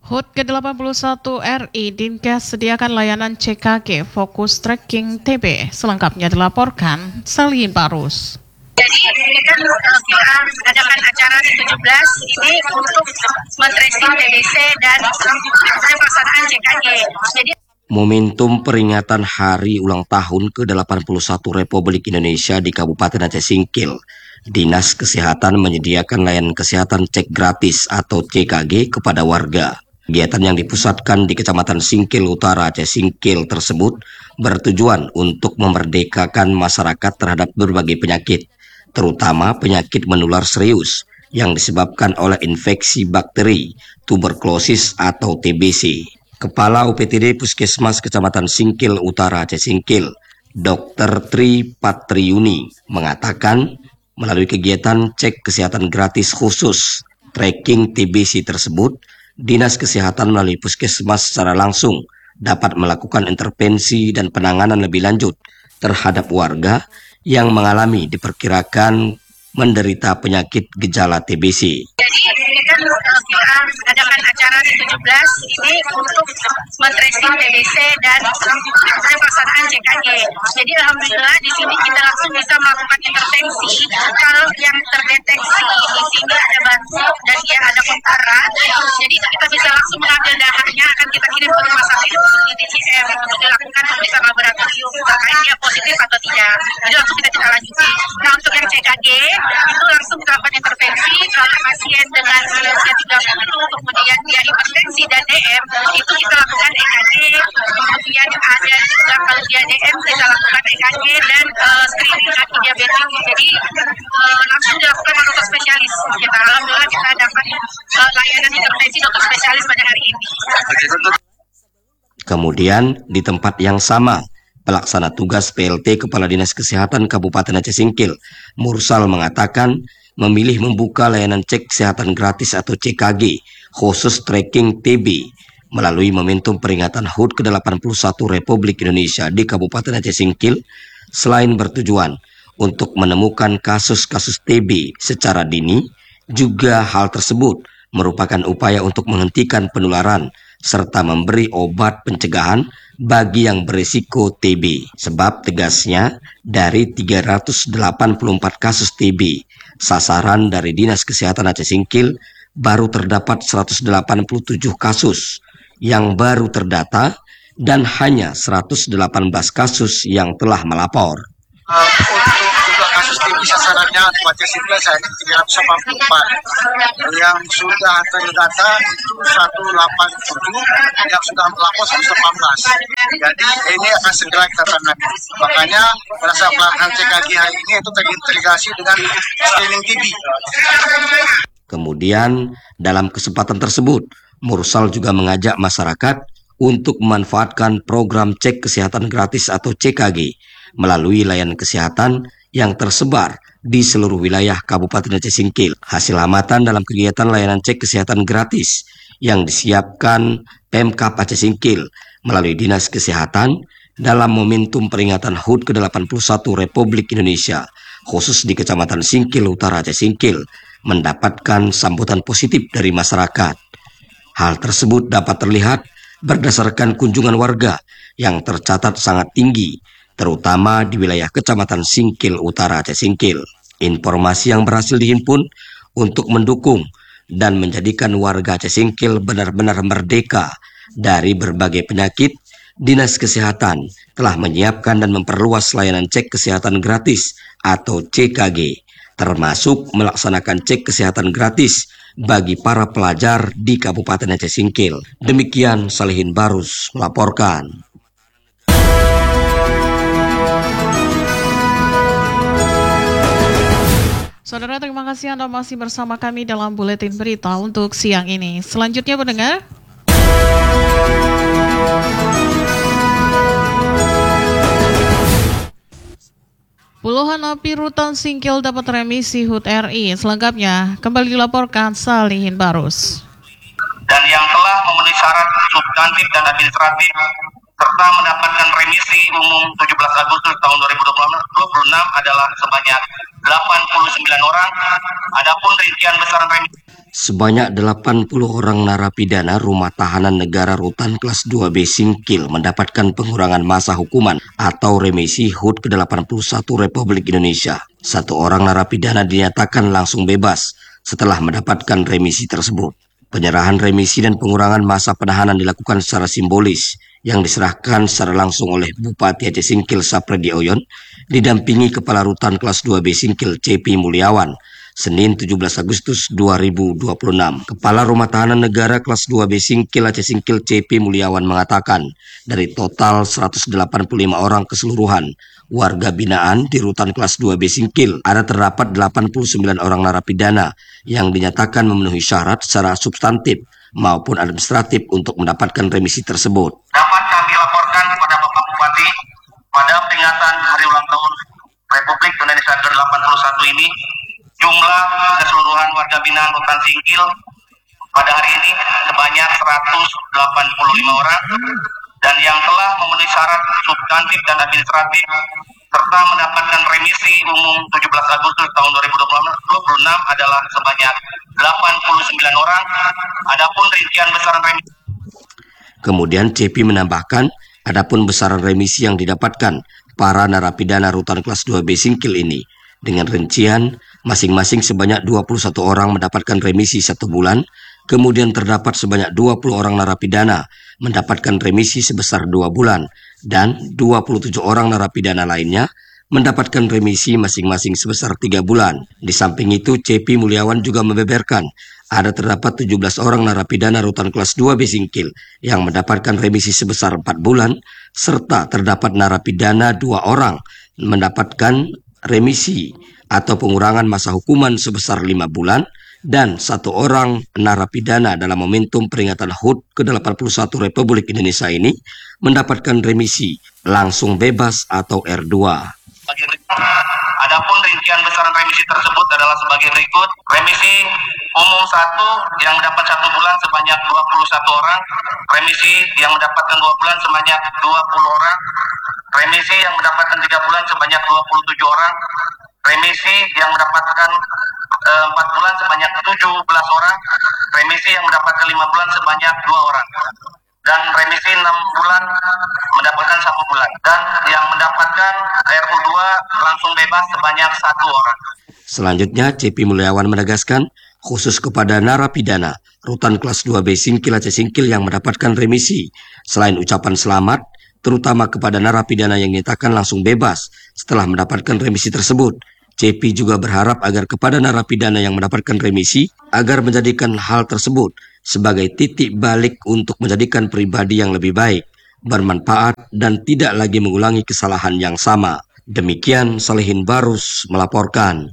HUT ke-81 RI Dinkes sediakan layanan CKG fokus tracking TB. Selengkapnya dilaporkan Salihin Barus. Jadi kita adakan acara 17 ini untuk men-tracing TBC dan pelaksanaan CKG. Momentum peringatan Hari Ulang Tahun ke-81 Republik Indonesia di Kabupaten Aceh Singkil, Dinas Kesehatan menyediakan layanan kesehatan cek gratis atau CKG kepada warga. Kegiatan yang dipusatkan di Kecamatan Singkil Utara Aceh Singkil tersebut bertujuan untuk memerdekakan masyarakat terhadap berbagai penyakit, terutama penyakit menular serius yang disebabkan oleh infeksi bakteri, tuberkulosis atau TBC. Kepala UPTD Puskesmas Kecamatan Singkil Utara Aceh Singkil, Dr. Tri Patriuni, mengatakan melalui kegiatan cek kesehatan gratis khusus tracking TBC tersebut, Dinas Kesehatan melalui Puskesmas secara langsung dapat melakukan intervensi dan penanganan lebih lanjut terhadap warga yang mengalami diperkirakan menderita penyakit gejala TBC. Jadi kita adakan acara 17 ini untuk men-tracing TBC dan pelaksanaan CKG. Jadi alhamdulillah di sini kita langsung bisa melakukan intervensi kalau yang terdeteksi di sini ada batuk dan dia ada kontak erat. Jadi kita bisa langsung mengambil darahnya, akan kita kirim ke rumah sakit untuk DTCM untuk dilakukan pemeriksaan laboratorium terkait dia positif atau tidak. Jadi langsung kita tindak lanjuti. Nah untuk yang CKG itu langsung dilakukan intervensi kalau pasien dengan usia 30 kemudian dia hipertensi dan DM itu kita lakukan EKG, kemudian ada juga kalau dia DM kita lakukan EKG dan screening aki diabetes. Jadi langsung dilakukan oleh dokter spesialis. Kita alhamdulillah kita dapat layanan intervensi dokter spesialis pada hari ini. Kemudian di tempat yang sama, Pelaksana tugas PLT Kepala Dinas Kesehatan Kabupaten Aceh Singkil, Mursal mengatakan memilih membuka layanan cek kesehatan gratis atau CKG khusus tracking TB melalui momentum peringatan HUT ke-81 Republik Indonesia di Kabupaten Aceh Singkil, selain bertujuan untuk menemukan kasus-kasus TB secara dini, juga hal tersebut merupakan upaya untuk menghentikan penularan serta memberi obat pencegahan bagi yang berisiko TB. Sebab tegasnya dari 384 kasus TB, sasaran dari Dinas Kesehatan Aceh Singkil baru terdapat 187 kasus yang baru terdata dan hanya 118 kasus yang telah melapor. Untuk kasus TB sasarannya Aceh Singkil saat ini 384, yang sudah terdata itu 187, yang sudah melapor 118. Jadi ini akan segera kita tangani. Makanya pada saat pelaksanaan CKG hari ini itu terintegrasi dengan screening TB. Kemudian dalam kesempatan tersebut, Mursal juga mengajak masyarakat untuk memanfaatkan program cek kesehatan gratis atau CKG melalui layanan kesehatan yang tersebar di seluruh wilayah Kabupaten Aceh Singkil. Hasil amatan dalam kegiatan layanan cek kesehatan gratis yang disiapkan Pemkab Aceh Singkil melalui Dinas Kesehatan dalam momentum peringatan HUT ke-81 Republik Indonesia, khusus di Kecamatan Singkil Utara Aceh Singkil, mendapatkan sambutan positif dari masyarakat. Hal tersebut dapat terlihat berdasarkan kunjungan warga yang tercatat sangat tinggi, terutama di wilayah Kecamatan Singkil Utara Aceh Singkil. Informasi yang berhasil dihimpun untuk mendukung dan menjadikan warga Aceh Singkil benar-benar merdeka dari berbagai penyakit, Dinas Kesehatan telah menyiapkan dan memperluas layanan cek kesehatan gratis atau CKG, termasuk melaksanakan cek kesehatan gratis bagi para pelajar di Kabupaten Aceh Singkil. Demikian Salihin Barus melaporkan. Saudara, terima kasih Anda masih bersama kami dalam Buletin Berita untuk siang ini. Selanjutnya pendengar, puluhan napi rutan Singkil dapat remisi HUT RI. Selengkapnya kembali dilaporkan Salihin Barus. Dan yang telah memenuhi syarat substantif dan administratif serta mendapatkan remisi umum 17 Agustus tahun 2026 adalah sebanyak 89 orang. Adapun rincian besaran remisi sebanyak 80 orang narapidana rumah tahanan negara rutan kelas 2B Singkil mendapatkan pengurangan masa hukuman atau remisi HUT ke-81 Republik Indonesia. 1 orang narapidana dinyatakan langsung bebas setelah mendapatkan remisi tersebut. Penyerahan remisi dan pengurangan masa penahanan dilakukan secara simbolis yang diserahkan secara langsung oleh Bupati Aceh Singkil Sapredi Oyon didampingi Kepala Rutan kelas 2B Singkil CP Mulyawan Senin 17 Agustus 2026. Kepala Rumah Tahanan Negara kelas 2B Singkil Aceh Singkil CP Mulyawan mengatakan dari total 185 orang keseluruhan warga binaan di Rutan kelas 2B Singkil ada terdapat 89 orang narapidana yang dinyatakan memenuhi syarat secara substantif maupun administratif untuk mendapatkan remisi tersebut. Dapat kami laporkan kepada Bapak Bupati pada peringatan Hari Ulang Tahun Republik Indonesia ke-81 ini, jumlah keseluruhan warga binaan Rutan Singkil pada hari ini sebanyak 185 orang dan yang telah memenuhi syarat substantif dan administratif serta mendapatkan remisi umum 17 Agustus tahun 2026 adalah sebanyak 89 orang. Adapun rincian besaran remisi. Kemudian CP menambahkan, adapun besaran remisi yang didapatkan para narapidana Rutan kelas 2B Singkil ini dengan rincian masing-masing sebanyak 21 orang mendapatkan remisi 1 bulan, kemudian terdapat sebanyak 20 orang narapidana mendapatkan remisi sebesar 2 bulan, dan 27 orang narapidana lainnya mendapatkan remisi masing-masing sebesar 3 bulan. Di samping itu, CP Mulyawan juga membeberkan ada terdapat 17 orang narapidana Rutan kelas 2B Singkil yang mendapatkan remisi sebesar 4 bulan, serta terdapat narapidana 2 orang mendapatkan remisi atau pengurangan masa hukuman sebesar 5 bulan, dan 1 orang narapidana dalam momentum peringatan HUT ke-81 Republik Indonesia ini mendapatkan remisi langsung bebas atau R2. Adapun rincian besaran remisi tersebut adalah sebagai berikut. Remisi umum 1 yang mendapat 1 bulan sebanyak 21 orang. Remisi yang mendapatkan 2 bulan sebanyak 20 orang. Remisi yang mendapatkan 3 bulan sebanyak 27 orang. Remisi yang mendapatkan 4 bulan sebanyak 17 orang. Remisi yang mendapatkan 5 bulan sebanyak 2 orang. Dan remisi 6 bulan mendapatkan 1 bulan. Dan yang mendapatkan RU2 langsung bebas sebanyak 1 orang. Selanjutnya, CP Mulyawan menegaskan khusus kepada narapidana Rutan kelas 2B Singkil Aceh Singkil yang mendapatkan remisi, selain ucapan selamat, terutama kepada narapidana yang dinyatakan langsung bebas setelah mendapatkan remisi tersebut, CP juga berharap agar kepada narapidana yang mendapatkan remisi agar menjadikan hal tersebut sebagai titik balik untuk menjadikan pribadi yang lebih baik, bermanfaat, dan tidak lagi mengulangi kesalahan yang sama. Demikian Salihin Barus melaporkan.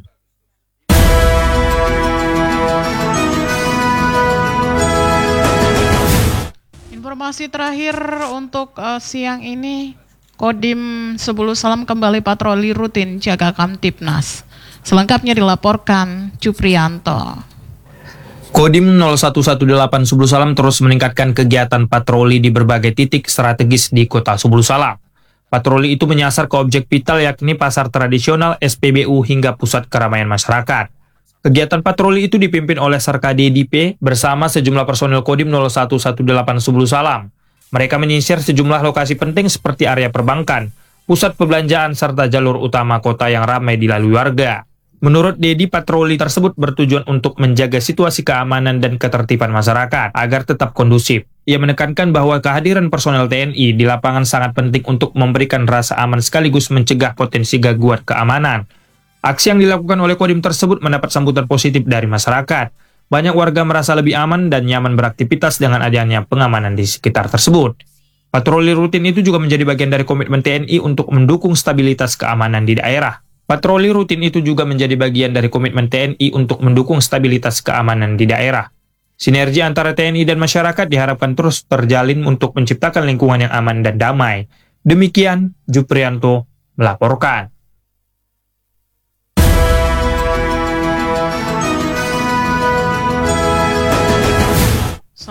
Informasi terakhir untuk siang ini, Kodim Sebulu Salam kembali patroli rutin jaga Kamtibnas. Selengkapnya dilaporkan Cuprianto. Kodim 0118 Sebulu Salam terus meningkatkan kegiatan patroli di berbagai titik strategis di kota Sebulu Salam. Patroli itu menyasar ke objek vital yakni pasar tradisional, SPBU hingga pusat keramaian masyarakat. Kegiatan patroli itu dipimpin oleh Sarkade DP bersama sejumlah personel Kodim 0118 Sebulu Salam. Mereka menyisir sejumlah lokasi penting seperti area perbankan, pusat perbelanjaan, serta jalur utama kota yang ramai dilalui warga. Menurut Dedi, patroli tersebut bertujuan untuk menjaga situasi keamanan dan ketertiban masyarakat agar tetap kondusif. Ia menekankan bahwa kehadiran personel TNI di lapangan sangat penting untuk memberikan rasa aman sekaligus mencegah potensi gangguan keamanan. Aksi yang dilakukan oleh Kodim tersebut mendapat sambutan positif dari masyarakat. Banyak warga merasa lebih aman dan nyaman beraktivitas dengan adanya pengamanan di sekitar tersebut. Patroli rutin itu juga menjadi bagian dari komitmen TNI untuk mendukung stabilitas keamanan di daerah. Patroli rutin itu juga menjadi bagian dari komitmen TNI untuk mendukung stabilitas keamanan di daerah. Sinergi antara TNI dan masyarakat diharapkan terus terjalin untuk menciptakan lingkungan yang aman dan damai. Demikian, Juprianto melaporkan.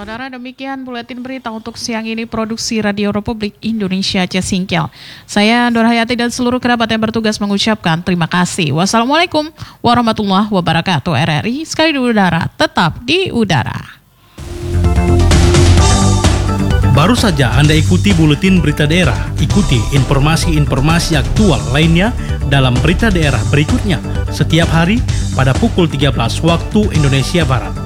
Saudara, demikian buletin berita untuk siang ini produksi Radio Republik Indonesia Cisingkil. Saya Nur Hayati dan seluruh kerabat yang bertugas mengucapkan terima kasih. Wassalamualaikum warahmatullahi wabarakatuh. RRI sekali di udara, tetap di udara. Baru saja Anda ikuti buletin berita daerah. Ikuti informasi-informasi aktual lainnya dalam berita daerah berikutnya setiap hari pada pukul 13 waktu Indonesia Barat.